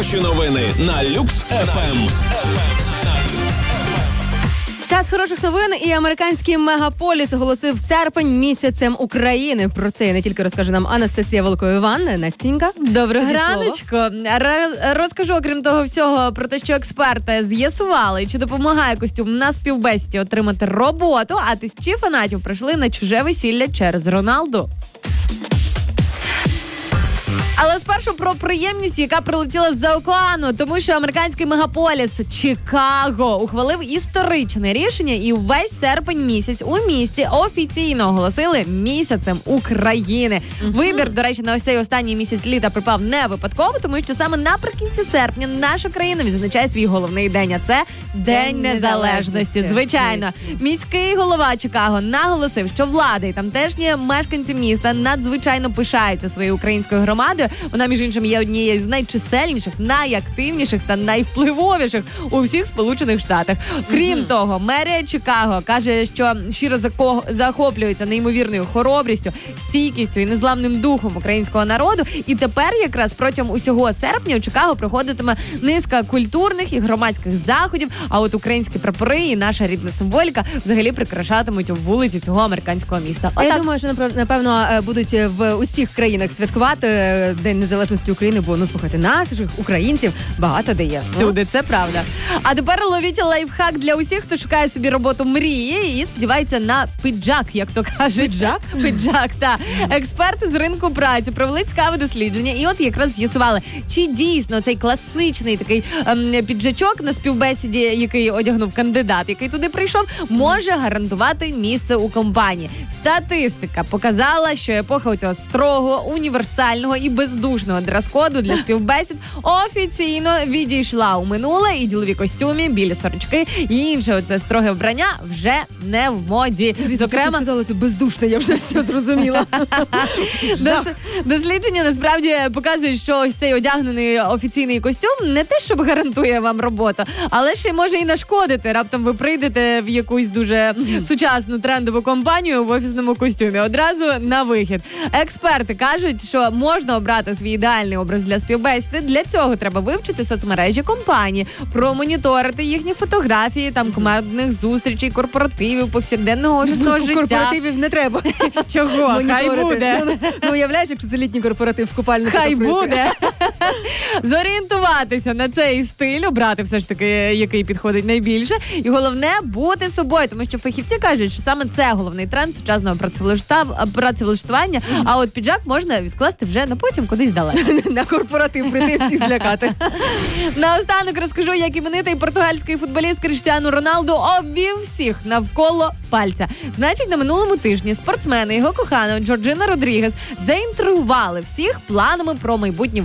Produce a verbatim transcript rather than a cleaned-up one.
Хороші новини на Люкс еф ем. Час хороших новин, і американський мегаполіс оголосив серпень місяцем України. Про це не тільки розкаже нам Анастасія Волко-Іван. Настінька, доброго раночко. Розкажу, окрім того всього, про те, що експерти з'ясували, чи допомагає костюм на співбесіді отримати роботу, а тисячі фанатів прийшли на чуже весілля через Роналду. Але спершу про приємність, яка прилетіла з-за океану, тому що американський мегаполіс Чикаго ухвалив історичне рішення, і увесь серпень місяць у місті офіційно оголосили місяцем України. Uh-huh. Вибір, до речі, на ось цей останній місяць літа припав не випадково, тому що саме наприкінці серпня наша країна відзначає свій головний день, а це День, День Незалежності. Незалежності. Звичайно. Міський голова Чикаго наголосив, що влада і тамтешні мешканці міста надзвичайно пишаються своєю українською громадою. Вона, між іншим, є однією з найчисельніших, найактивніших та найвпливовіших у всіх Сполучених Штатах. Крім mm-hmm. того, мерія Чикаго каже, що щиро захоплюється неймовірною хоробрістю, стійкістю і незламним духом українського народу. І тепер якраз протягом усього серпня у Чикаго проходитиме низка культурних і громадських заходів, а от українські прапори і наша рідна символіка взагалі прикрашатимуть вулиці цього американського міста. Отак. Я думаю, що, напевно, будуть в усіх країнах святкувати День Незалежності України, бо, ну, слухайте, наших українців багато де є. Всюди, це правда. А тепер ловіть лайфхак для усіх, хто шукає собі роботу мрії і сподівається на піджак, як то кажуть. Піджак? Піджак, так. Експерти з ринку праці провели цікаве дослідження і от якраз з'ясували, чи дійсно цей класичний такий ем, піджачок на співбесіді, який одягнув кандидат, який туди прийшов, може гарантувати місце у компанії. Статистика показала, що епоха цього строго, універсального і бездушного дрес-коду для співбесід офіційно відійшла у минуле, і ділові костюми, білі сорочки і інше оце строге вбрання вже не в моді. Зокрема, сказала, це бездушне, я вже все зрозуміла. Дос- дослідження насправді показує, що ось цей одягнений офіційний костюм не те, щоб гарантує вам роботу, але ще може і нашкодити. Раптом ви прийдете в якусь дуже сучасну трендову компанію в офісному костюмі. Одразу на вихід. Експерти кажуть, що можна обрати свій ідеальний образ для співбесіди. Для цього треба вивчити соцмережі компанії, промоніторити їхні фотографії, там командних зустрічей, корпоративів, повсякденного офісного життя. Корпоративів не треба. Чого? Хай буде. Ну, ну, уявляєш, якщо це літній корпоратив в купальнику. Хай буде. Зорієнтуватися на цей стиль, обрати все ж таки, який підходить найбільше. І головне – бути собою, тому що фахівці кажуть, що саме це головний тренд сучасного працевлаштування, mm-hmm. а от піджак можна відкласти вже на потім кудись далеко. На корпоратив прийти всіх злякати. Наостанок розкажу, як іменитий португальський футболіст Кріштіану Роналду обвів всіх навколо пальця. Значить, на минулому тижні спортсмени і його кохана Джорджина Родрігес заінтригували всіх планами про майбутнє